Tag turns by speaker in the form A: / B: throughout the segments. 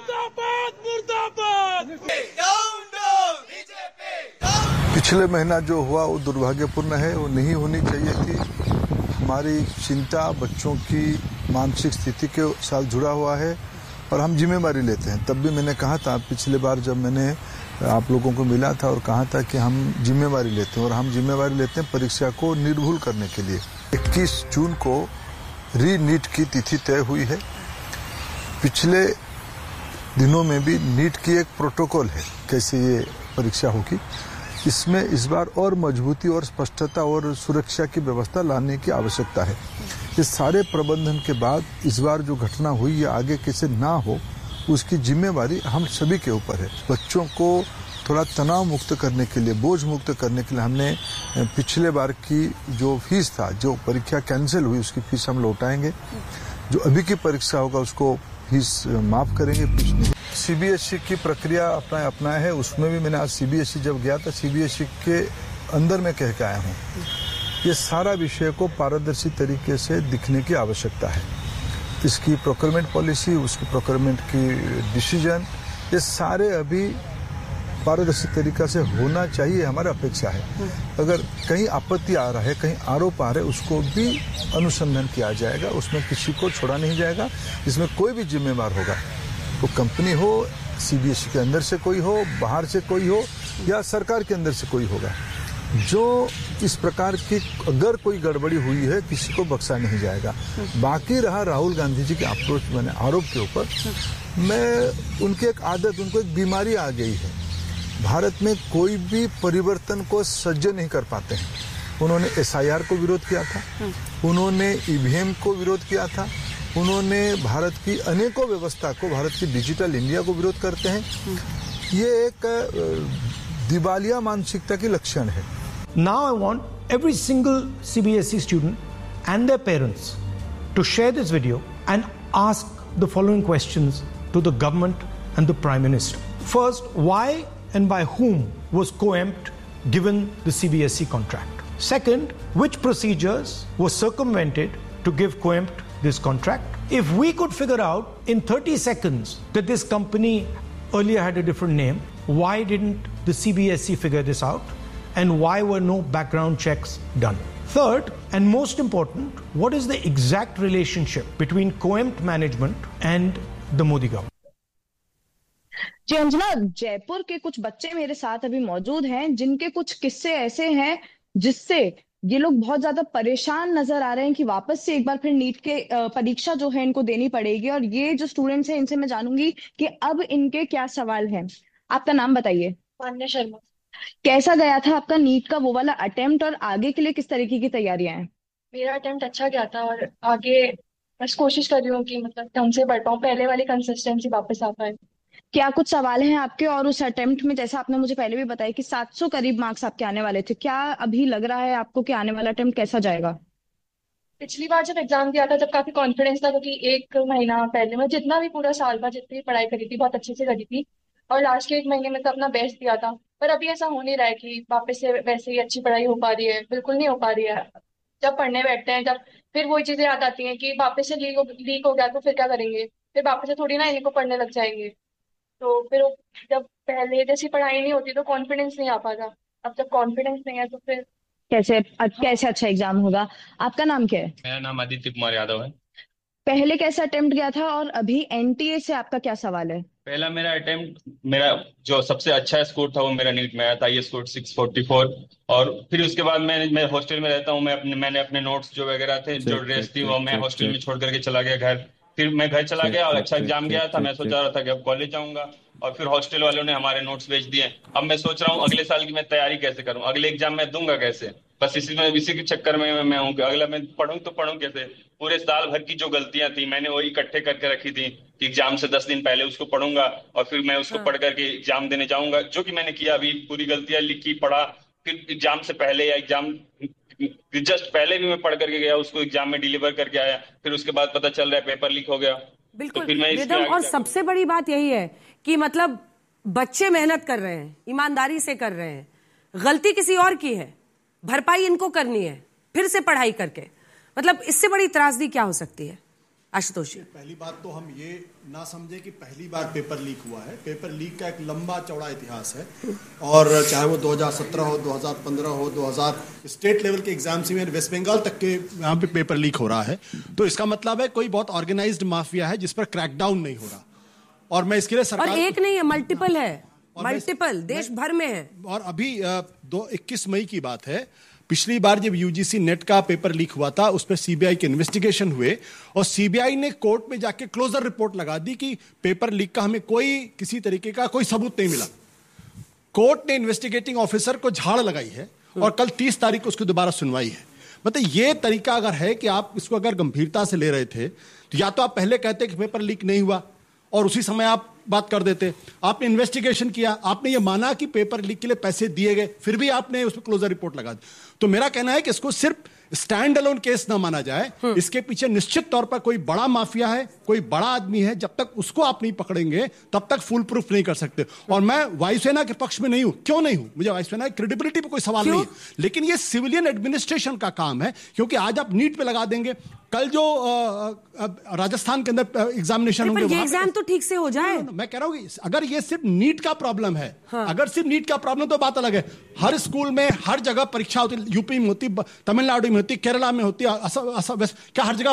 A: पिछले महीना जो हुआ वो दुर्भाग्यपूर्ण है, वो नहीं होनी चाहिए थी। हमारी चिंता बच्चों की मानसिक स्थिति के साथ जुड़ा हुआ है और हम जिम्मेवारी लेते हैं। तब भी मैंने कहा था, पिछले बार जब मैंने आप लोगों को मिला था और कहा था कि हम जिम्मेवारी लेते हैं और हम जिम्मेवारी लेते हैं परीक्षा को निर्भुल करने के लिए। 21 जून को नीट की तिथि तय हुई है। पिछले दिनों में भी नीट की एक प्रोटोकॉल है कैसे ये परीक्षा होगी। इसमें इस बार और मजबूती और स्पष्टता और सुरक्षा की व्यवस्था लाने की आवश्यकता है। इस सारे प्रबंधन के बाद इस बार जो घटना हुई या आगे कैसे ना हो, उसकी जिम्मेवारी हम सभी के ऊपर है। बच्चों को थोड़ा तनाव मुक्त करने के लिए, बोझ मुक्त करने के लिए हमने पिछले बार की जो फीस था, जो परीक्षा कैंसिल हुई, उसकी फीस हम लौटाएंगे। जो अभी की परीक्षा होगा उसको फीस माफ करेंगे। सीबीएसई की प्रक्रिया अपनाया है। उसमें भी मैंने आज सीबीएसई जब गया था, सीबीएसई के अंदर में कह के आया हूँ, ये सारा विषय को पारदर्शी तरीके से दिखने की आवश्यकता है। इसकी प्रोक्योरमेंट पॉलिसी, उसकी प्रोक्योरमेंट की डिसीजन, ये सारे अभी पारदर्शी तरीका से होना चाहिए, हमारी अपेक्षा है। अगर कहीं आपत्ति आ रहा है, कहीं आरोप आ रहे हैं, उसको भी अनुसंधान किया जाएगा। उसमें किसी को छोड़ा नहीं जाएगा। इसमें कोई भी जिम्मेवार होगा, तो कंपनी हो, सीबीएसई के अंदर से कोई हो, बाहर से कोई हो या सरकार के अंदर से कोई होगा, जो इस प्रकार की अगर कोई गड़बड़ी हुई है, किसी को बख्शा नहीं जाएगा। बाकी रहा राहुल गांधी जी के अप्रोच मैंने आरोप के ऊपर, मैं उनकी एक आदत, उनको एक बीमारी आ गई है। भारत में कोई भी परिवर्तन को सह्य नहीं कर पाते हैं। उन्होंने एसआईआर को विरोध किया था, उन्होंने ईवीएम को विरोध किया था, उन्होंने भारत की अनेकों व्यवस्था को, भारत की डिजिटल इंडिया को विरोध करते हैं। ये एक दिवालिया मानसिकता की लक्षण है।
B: Now I want every single CBSE student and their parents to share this video and ask the following questions to the government and the Prime Minister. First, why and by whom was COEMT given the CBSE contract? Second, which procedures were circumvented to give COEMT this contract? If we could figure out in 30 seconds that this company earlier had a different name, why didn't the CBSE figure this out? And why were no background checks done? Third, and most important, what is the exact relationship between COEMT management and the Modi government?
C: जी अंजना, जयपुर के कुछ बच्चे मेरे साथ अभी मौजूद हैं जिनके कुछ किस्से ऐसे हैं जिससे ये लोग बहुत ज्यादा परेशान नजर आ रहे हैं कि वापस से एक बार फिर नीट के परीक्षा जो है इनको देनी पड़ेगी। और ये जो स्टूडेंट्स हैं इनसे मैं जानूंगी कि अब इनके क्या सवाल हैं। आपका नाम बताइए।
D: मान्या शर्मा।
C: कैसा गया था आपका नीट का वो वाला अटेम्प्ट और आगे के लिए किस तरीके की तैयारियां हैं?
D: मेरा अटेम्प्ट अच्छा गया था और आगे बस कोशिश कर रही हूँ कि मतलब ढंग से पढ़ पाऊँ, पहले वाली कंसिस्टेंसी वापस आ पाए।
C: क्या कुछ सवाल हैं आपके? और उस अटेम्प्ट में जैसा आपने मुझे पहले भी बताया कि 700 करीब मार्क्स आपके आने वाले थे, क्या अभी लग रहा है आपको कि आने वाला अटेम्प्ट कैसा जाएगा?
D: पिछली बार जब एग्जाम दिया था तब काफी कॉन्फिडेंस था, क्योंकि एक महीना पहले मैं जितना भी पूरा साल भर जितनी पढ़ाई करी थी बहुत अच्छे से करी थी और लास्ट के एक महीने में तो अपना बेस्ट दिया था। पर अभी ऐसा हो नहीं रहा है कि वापस से वैसे ही अच्छी पढ़ाई हो पा रही है, बिल्कुल नहीं हो पा रही है। जब पढ़ने बैठते हैं जब फिर वही चीजें याद आती हैं कि वापस से लीक हो गया तो फिर क्या करेंगे, फिर वापस से थोड़ी ना इनको पढ़ने लग जाएंगे। तो फिर जब पहले जैसी पढ़ाई नहीं होती तो कॉन्फिडेंस नहीं आ पाता। अब जब कॉन्फिडेंस नहीं है तो फिर
C: कैसे अच्छा एग्जाम होगा? आपका नाम क्या है?
E: मेरा नाम आदित्य कुमार यादव है।
C: पहले कैसा अटेम्प्ट गया था और अभी एनटीए से आपका क्या सवाल है?
E: पहला मेरा अटेम्प्ट, मेरा जो सबसे अच्छा स्कोर था वो मेरा नीट में आया था, ये स्कोर 644। और फिर उसके बाद मैं हॉस्टल में रहता हूँ, मैंने अपने नोट्स जो वगैरह थे, जो ड्रेस थी, वो मैं हॉस्टल में छोड़ करके चला गया घर। फिर मैं घर चला गया और अच्छा एग्जाम गया था। मैं सोचा रहा था कि अब कॉलेज जाऊंगा और फिर हॉस्टल वालों ने हमारे नोट्स भेज दिए। अब मैं सोच रहा हूँ अगले साल की मैं तैयारी कैसे करूँ, अगले एग्जाम मैं दूंगा कैसे। बस इसी के चक्कर में मैं हूँ कि अगला मैं पढ़ूं तो पढ़ूं कैसे। पूरे साल भर की जो गलतियां थी मैंने वही इकट्ठे करके रखी थी कि एग्जाम से 10 दिन पहले उसको पढ़ूंगा और फिर मैं उसको पढ़ करके एग्जाम देने जाऊंगा, जो कि मैंने किया। अभी पूरी गलतियां लिखी, पढ़ा, फिर एग्जाम से पहले या एग्जाम जस्ट पहले भी मैं पढ़ करके गया, उसको एग्जाम में डिलीवर करके आया। फिर उसके बाद पता चल रहा है पेपर लीक हो गया।
F: बिल्कुल
E: तो फिर मैं
F: रिदम, और सबसे बड़ी बात यही है कि मतलब बच्चे मेहनत कर रहे हैं, ईमानदारी से कर रहे हैं, गलती किसी और की है, भरपाई इनको करनी है फिर से पढ़ाई करके। मतलब इससे बड़ी त्रासदी क्या हो सकती है? आशुतोष जी।
G: पहली बात तो हम ये ना समझे कि पहली बार पेपर लीक हुआ है। पेपर लीक का एक लंबा चौड़ा इतिहास है, और चाहे वो 2017 हो, 2015 हो, 2000 स्टेट लेवल के एग्जाम्स में वेस्ट बंगाल तक के यहाँ पे पेपर लीक हो रहा है। तो इसका मतलब है कोई बहुत ऑर्गेनाइज्ड माफिया है जिस पर क्रैकडाउन नहीं हो रहा। और मैं इसके लिए सरकार,
F: और एक नहीं है, मल्टीपल है, मल्टीपल देश भर में है।
G: और अभी 21 मई की बात है, पिछली बार जब यूजीसी नेट का पेपर लीक हुआ था उस पर सीबीआई के इन्वेस्टिगेशन हुए, और सीबीआई ने कोर्ट में जाके क्लोजर रिपोर्ट लगा दी कि पेपर लीक का हमें किसी तरीके का कोई सबूत नहीं मिला। कोर्ट ने इन्वेस्टिगेटिंग ऑफिसर को झाड़ लगाई है, और कल 30 तारीख को उसकी दोबारा सुनवाई है। मतलब ये तरीका अगर है कि आप इसको अगर गंभीरता से ले रहे थे, तो या तो आप पहले कहते कि पेपर लीक नहीं हुआ और उसी समय आप बात कर देते। आपने इन्वेस्टिगेशन किया, आपने ये माना कि पेपर लीक के लिए पैसे दिए गए, फिर भी आपने उस पर क्लोजर रिपोर्ट लगा दी। तो मेरा कहना है कि इसको सिर्फ स्टैंड अलोन केस ना माना जाए, इसके पीछे निश्चित तौर पर कोई बड़ा माफिया है, कोई बड़ा आदमी है। जब तक उसको आप नहीं पकड़ेंगे तब तक फुल प्रूफ नहीं कर सकते। और मैं वायुसेना के पक्ष में नहीं हूं। क्यों नहीं हूं? मुझे वायुसेना की क्रेडिबिलिटी पे कोई सवाल नहीं है, लेकिन ये सिविलियन एडमिनिस्ट्रेशन का काम है। क्योंकि आज आप नीट पे लगा देंगे, कल जो राजस्थान के अंदर एग्जामिनेशन होंगे,
F: एग्जाम तो ठीक से हो जाए।
G: मैं कह रहा हूं अगर ये सिर्फ नीट का प्रॉब्लम है, अगर सिर्फ नीट का प्रॉब्लम तो बात अलग है। हर स्कूल में हर जगह परीक्षा होती, यूपी में होती, तमिलनाडु में होती, केरला में होती, क्या हर जगह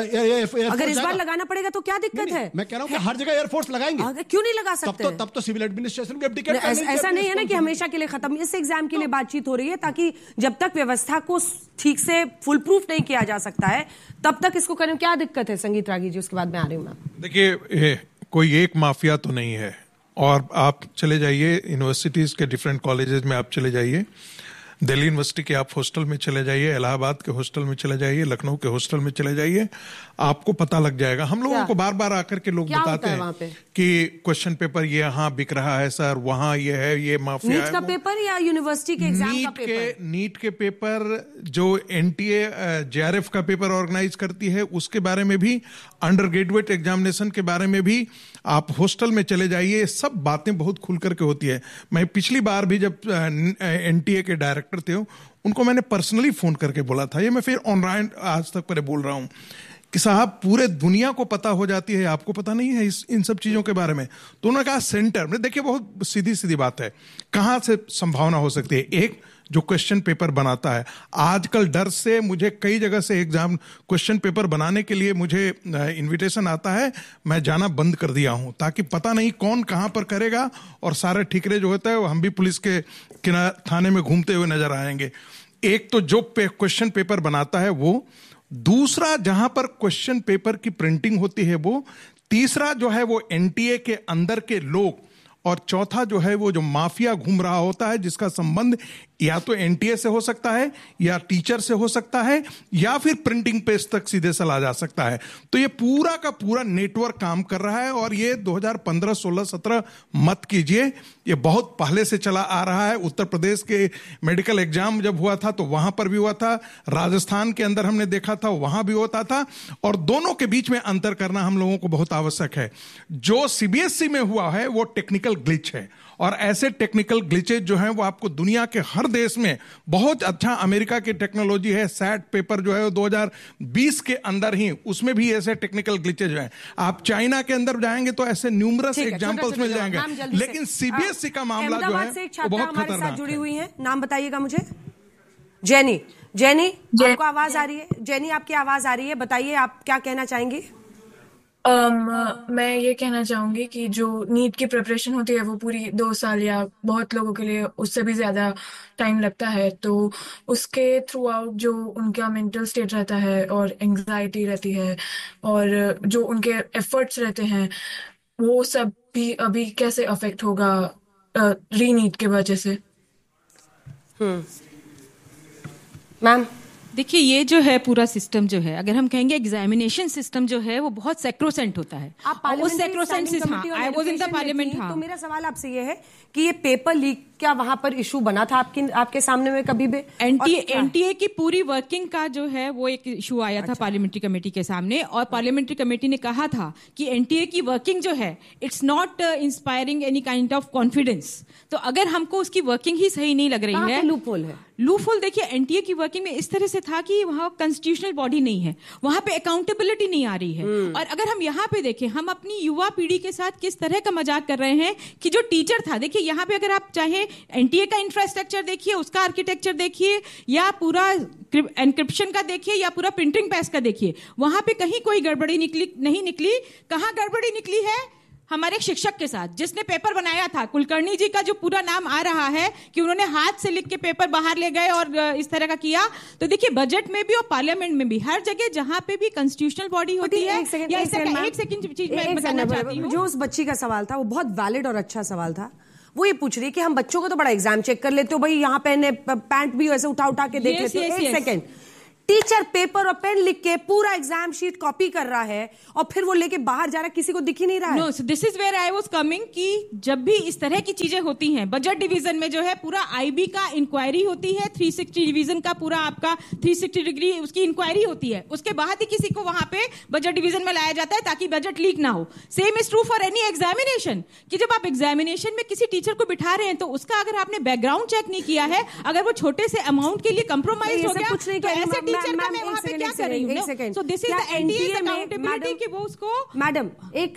F: अगर इस बार लगाना पड़ेगा तो क्या दिक्कत है?
G: मैं कह रहा हूं कि हर जगह एयरफोर्स लगाएंगे।
F: क्यों नहीं लगा सकते?
G: तब तो सिविल एडमिनिस्ट्रेशन भी एब्डिकेट
F: ऐसा नहीं है ना कि हमेशा के लिए खत्म। इस एग्जाम के लिए बातचीत हो रही है ताकि जब तक व्यवस्था को ठीक से फुल प्रूफ नहीं किया जा सकता है तब तक इसको करने में क्या दिक्कत है? संगीत रागी जी, उसके बाद मैं आ रही हूँ। मैम
H: देखिए, कोई एक माफिया तो नहीं है। और आप चले जाइए यूनिवर्सिटीज के डिफरेंट कॉलेजेस में, आप चले जाइए, दिल्ली यूनिवर्सिटी के आप हॉस्टल में चले जाइए, इलाहाबाद के हॉस्टल में चले जाइए, लखनऊ के हॉस्टल में चले जाइए, आपको पता लग जाएगा। हम लोगों को बार बार आकर के लोग बताते हैं कि क्वेश्चन पेपर ये यहाँ बिक रहा है सर, वहाँ ये है, ये माफिया है।
F: नीट का पेपर या यूनिवर्सिटी के एग्जाम का पेपर?
H: नीट के पेपर जो एनटीए जेआरएफ का पेपर ऑर्गेनाइज करती है उसके बारे में भी, अंडर ग्रेजुएट एग्जामिनेशन के बारे में भी आप हॉस्टल में चले जाइए। सब बातें बहुत खुल करके होती है। मैं पिछली बार भी जब एनटीए के डायरेक्टर थे उनको मैंने पर्सनली फोन करके बोला था, ये मैं फिर ऑनलाइन आज तक पर बोल रहा हूं कि साहब पूरे दुनिया को पता हो जाती है, आपको पता नहीं है इन सब चीजों के बारे में। तो उन्होंने कहा सेंटर में, देखिए बहुत सीधी सीधी बात है, कहां से संभावना हो सकती है? एक जो क्वेश्चन पेपर बनाता है, आजकल डर से मुझे कई जगह से एग्जाम क्वेश्चन पेपर बनाने के लिए मुझे इनविटेशन आता है, मैं जाना बंद कर दिया हूं, ताकि पता नहीं कौन कहां पर करेगा और सारे ठिकरे जो होता है वो हम भी पुलिस के थाने में घूमते हुए नजर आएंगे। एक तो जो क्वेश्चन पेपर बनाता है वो, दूसरा जहां पर क्वेश्चन पेपर की प्रिंटिंग होती है वो, तीसरा जो है वो एनटीए के अंदर के लोग, और चौथा जो है वो जो माफिया घूम रहा होता है जिसका संबंध या तो एनटीए से हो सकता है, या टीचर से हो सकता है, या फिर प्रिंटिंग प्रेस तक सीधे चला जा सकता है। तो ये पूरा का पूरा नेटवर्क काम कर रहा है, और ये 2015, 16, 17 मत कीजिए, ये बहुत पहले से चला आ रहा है। उत्तर प्रदेश के मेडिकल एग्जाम जब हुआ था तो वहां पर भी हुआ था, राजस्थान के अंदर हमने देखा था वहां भी होता था, और दोनों के बीच में अंतर करना हम लोगों को बहुत आवश्यक है। जो सीबीएसई में हुआ है वो टेक्निकल ग्लिच है, और ऐसे टेक्निकल ग्लिचेज जो हैं वो आपको दुनिया के हर देश में बहुत अच्छा, अमेरिका की टेक्नोलॉजी है, सैट पेपर जो है 2020 के अंदर ही, उसमें भी ऐसे टेक्निकल ग्लिचेज हैं। आप चाइना के अंदर जाएंगे तो ऐसे न्यूमरस एग्जांपल्स मिल जाएंगे, लेकिन सीबीएसई का मामला जो है वो बहुत खतरनाक है।
F: जुड़ी हुई है, नाम बताइएगा मुझे। जेनी, जेनी आपको आवाज आ रही है? जेनी आपकी आवाज आ रही है, बताइए आप क्या कहना चाहेंगे?
I: मैं ये कहना चाहूंगी कि जो नीट की प्रिपरेशन होती है वो पूरी 2 साल या बहुत लोगों के लिए उससे भी ज्यादा टाइम लगता है, तो उसके थ्रू आउट जो उनका मेंटल स्टेट रहता है और एंग्जाइटी रहती है और जो उनके एफर्ट्स रहते हैं वो सब भी अभी कैसे अफेक्ट होगा री नीट के वजह से।
F: मैम
J: देखिए, ये जो है पूरा सिस्टम जो है, अगर हम कहेंगे एग्जामिनेशन सिस्टम जो है वो बहुत सेक्रोसेंट होता है। उस सेक्रोसेंट से I was in the parliament.
F: तो मेरा सवाल आपसे ये है कि ये पेपर लीक क्या वहां पर इशू बना था आपके सामने में कभी भी?
J: एनटीए की पूरी वर्किंग का जो है वो एक इशू आया था पार्लियामेंट्री कमेटी के सामने, और पार्लियामेंट्री कमेटी ने कहा था कि एनटीए की वर्किंग जो है it's not inspiring any kind of confidence. तो अगर हमको उसकी वर्किंग ही सही नहीं लग रही है,
F: लूपहोल है
J: लूफुल देखिए एनटीए की वर्किंग में इस तरह से था कि वहां कॉन्स्टिट्यूशनल बॉडी नहीं है, वहां पे अकाउंटेबिलिटी नहीं आ रही है। और अगर हम यहाँ पे देखें, हम अपनी युवा पीढ़ी के साथ किस तरह का मजाक कर रहे हैं कि जो टीचर था, देखिए यहाँ पे अगर आप चाहे एनटीए का इंफ्रास्ट्रक्चर देखिए, उसका आर्किटेक्चर देखिए, या पूरा एनक्रिप्शन का देखिए, या पूरा प्रिंटिंग प्रेस का देखिए, वहां पे कहीं कोई गड़बड़ी नहीं निकली। कहां गड़बड़ी निकली है? हमारे शिक्षक के साथ, जिसने पेपर बनाया था, कुलकर्णी जी का जो पूरा नाम आ रहा है कि उन्होंने हाथ से लिख के पेपर बाहर ले गए और इस तरह का किया। तो देखिए बजट में भी और पार्लियामेंट में भी, हर जगह जहां पे भी कॉन्स्टिट्यूशनल बॉडी होती है। एक सेकंड चीज मैं बताना चाहती हूँ।
F: जो उस बच्ची का सवाल था वो बहुत वैलिड और अच्छा सवाल था। वो ये पूछ रही है कि हम बच्चों को तो बड़ा एग्जाम चेक कर लेते हो भाई, यहाँ पहने पैंट भी ऐसे उठा उठा के देख लेते हो। एक सेकंड, टीचर पेपर और पेन लिख के पूरा एग्जाम शीट कॉपी कर रहा है और फिर वो लेके बाहर जा रहा है, किसी को दिख ही नहीं रहा है।
J: No, so this is where I was coming कि जब भी इस तरह की चीजें होती हैं, बजट डिवीजन में जो है पूरा आईबी का इंक्वायरी होती है, 360 डिवीजन का पूरा आपका 360 डिग्री उसकी इंक्वायरी होती है, उसके बाद ही किसी को वहां पे बजट डिवीजन में लाया जाता है ताकि बजट लीक ना हो। Same is true for any examination, कि जब आप एग्जामिनेशन में किसी टीचर को बिठा रहे हैं तो उसका अगर आपने बैकग्राउंड चेक नहीं किया है, अगर वो छोटे से अमाउंट के लिए कंप्रोमाइज हो गया, तो ऐसे टीचर का मैं वहां पे क्या कर रही हूं? So this is the NTA's accountability कि वो उसको
F: मैडम एक